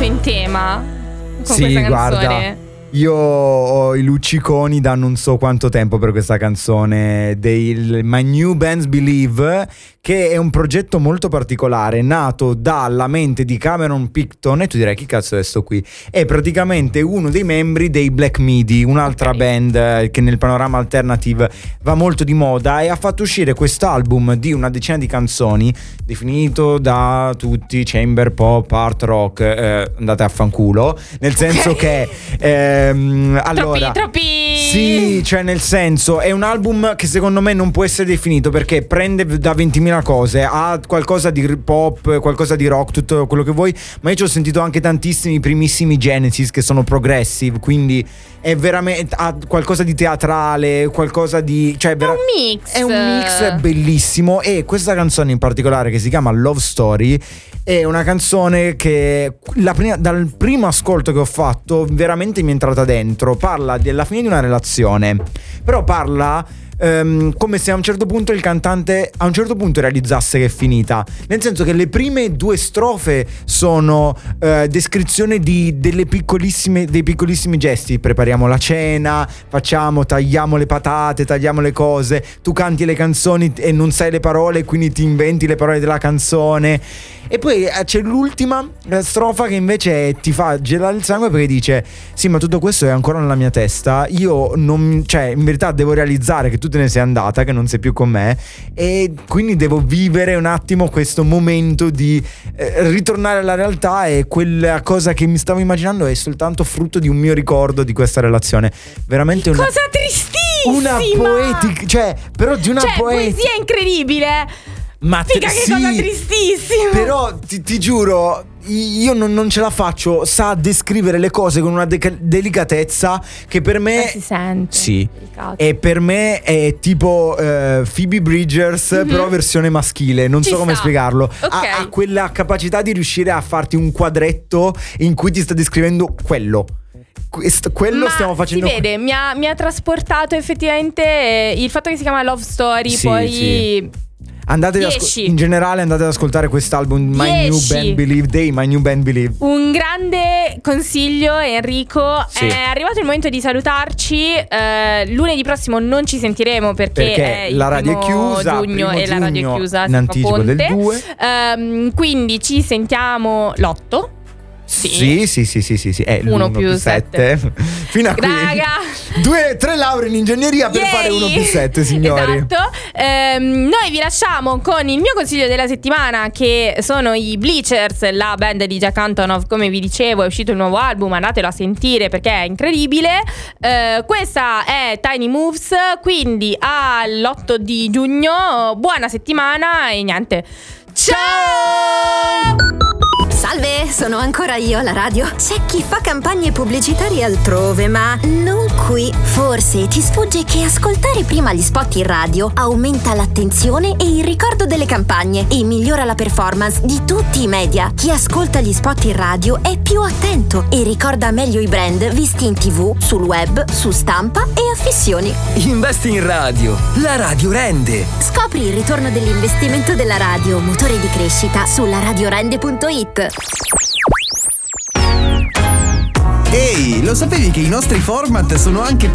in tema con sì, questa canzone. Guarda, io ho i lucciconi da non so quanto tempo per questa canzone dei My New Bands Believe, che è un progetto molto particolare, nato dalla mente di Cameron Picton. E tu direi, chi cazzo è sto qui? È praticamente uno dei membri dei Black Midi, un'altra band che nel panorama alternative va molto di moda, e ha fatto uscire quest'album di una decina di canzoni, definito da tutti chamber pop, art rock, andate a fanculo, nel senso che allora, troppi. Sì, cioè nel senso è un album che secondo me non può essere definito, perché prende da 20.000 cose, ha qualcosa di pop, qualcosa di rock, tutto quello che vuoi, ma io ci ho sentito anche tantissimi primissimi Genesis che sono progressive, quindi è veramente, ha qualcosa di teatrale, qualcosa di, cioè è un mix bellissimo. E questa canzone in particolare, che si chiama Love Story, è una canzone che dal primo ascolto che ho fatto veramente mi è entrata dentro. Parla della fine di una relazione, però parla come se a un certo punto il cantante a un certo punto realizzasse che è finita, nel senso che le prime due strofe sono descrizione dei piccolissimi gesti: prepariamo la cena, tagliamo le patate, tagliamo le cose, tu canti le canzoni e non sai le parole, quindi ti inventi le parole della canzone. E poi c'è l'ultima strofa che invece ti fa gelare il sangue, perché dice: sì, ma tutto questo è ancora nella mia testa, io non, cioè in verità devo realizzare che tu te ne sei andata, che non sei più con me, e quindi devo vivere un attimo questo momento di ritornare alla realtà, e quella cosa che mi stavo immaginando è soltanto frutto di un mio ricordo di questa relazione. Veramente una cosa tristissima, una poetica, cioè però di una poesia incredibile. Ma figa, che cosa tristissima. Però ti giuro, io non ce la faccio sa descrivere le cose con una delicatezza che per me si sente. Sì. Delicato. E per me è tipo Phoebe Bridgers, però versione maschile. Non so come spiegarlo. Okay. Ha quella capacità di riuscire a farti un quadretto in cui ti sta descrivendo quello. Quello stiamo facendo. Si vede, mi ha trasportato effettivamente il fatto che si chiama Love Story. Sì, poi sì. In generale andate ad ascoltare quest'album My New Band Believe, dei My New Band Believe. Un grande consiglio, Enrico. Sì. È arrivato il momento di salutarci. Lunedì prossimo non ci sentiremo perché è la radio è chiusa, giugno e la radio è chiusa in anticipo del 2. Quindi ci sentiamo l'8. Sì. È 1 più 7. Fino a qui. Raga, 3 lauree in ingegneria per fare 1 più 7, signori. Esatto. Noi vi lasciamo con il mio consiglio della settimana, che sono i Bleachers, la band di Jack Antonoff. Come vi dicevo, è uscito il nuovo album, andatelo a sentire perché è incredibile. Questa è Tiny Moves, quindi all'8 di giugno. Buona settimana e niente. Ciao! Salve, sono ancora io alla radio. C'è chi fa campagne pubblicitarie altrove, ma non qui. Forse ti sfugge che ascoltare prima gli spot in radio aumenta l'attenzione e il ricordo delle campagne e migliora la performance di tutti i media. Chi ascolta gli spot in radio è più attento e ricorda meglio i brand visti in TV, sul web, su stampa e affissioni. Investi in radio. La radio rende. Scopri il ritorno dell'investimento della radio, motore di crescita, sulla radiorende.it. Ehi, lo sapevi che i nostri format sono anche